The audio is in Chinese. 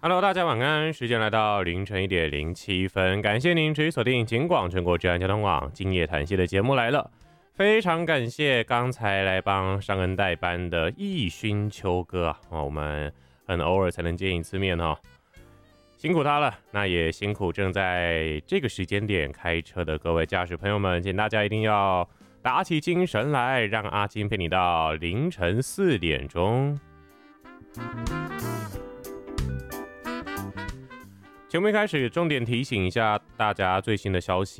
Hello，大家晚安。时间来到凌晨1:07，感谢您持续锁定警广全国治安交通网今夜谈戏的节目来了。非常感谢刚才来帮上恩代班的义勋秋哥啊，我们很偶尔才能见一次面哦，辛苦他了。那也辛苦正在这个时间点开车的各位驾驶朋友们，请大家一定要打起精神来，让阿金陪你到凌晨4点钟。节目一开始，重点提醒一下大家最新的消息。